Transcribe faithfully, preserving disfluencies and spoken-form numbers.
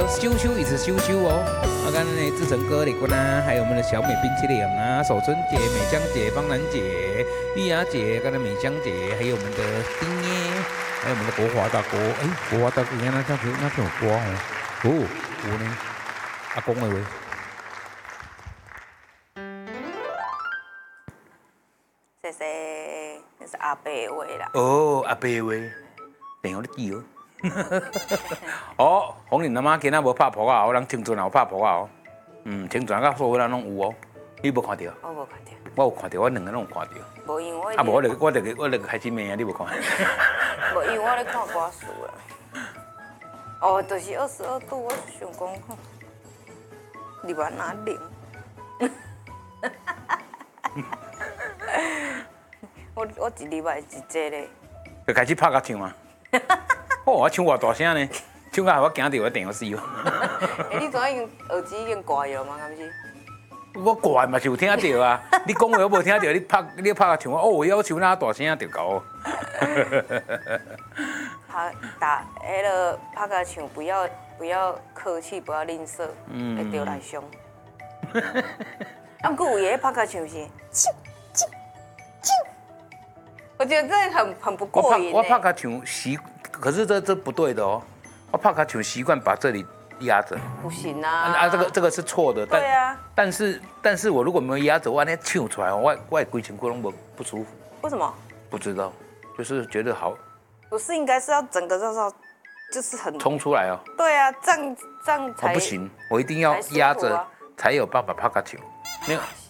羞羞一直羞羞哦。啊，刚刚那志成哥、李坤啊，还有我们的小美冰淇淋啊，守春姐、美香姐、方兰姐、玉雅姐，刚才美香姐，还有我们的丁耶，还有我们的国华大哥。哎，国华大哥，你看那叫那叫有瓜哦。哦，我呢？阿公的喂。 谢谢，那是阿伯的话啦。 哦，阿伯的话，等我你记哦。哦，红林阿妈今仔无拍扑啊，哦，人青春也有拍扑啊哦。嗯，青春甲所有人拢有哦。你无看到？ 我无看到。 我有看到，我两个拢有看到。 无因为我。 啊，无我就我就我就开始骂啊，你无看？ 无因为我咧看歌词啦。哦，就是二十二度，我想讲，你把哪冷？我我一礼拜一节咧。 就开始拍甲唱啊！哦，我唱偌大声呢，唱甲我惊到我电话死哦。 哎，你昨影耳机已经挂了吗？敢是？ 我挂嘛是有听到啊，你讲话我无听到，你拍你拍甲唱哦，我要唱那大声就搞。 拍打迄个拍甲唱，不要不要客气，不要吝啬，会丢来凶。啊，不过有嘢拍甲唱是，啾啾啾，我觉得这很很不过瘾。 我拍甲唱习，可是这这不对的哦，我拍甲唱习惯把这里压着。 不行啊！ 啊，这个这个是错的。 对啊。 但是但是我如果没有压着，我那唱出来，我我规身躯拢不不舒服。 为什么？ 不知道，就是觉得好。 不是应该是要整个就是要就是很冲出来哦。 对啊，这样这样才。 不行，我一定要压着才有办法拍甲唱。没有。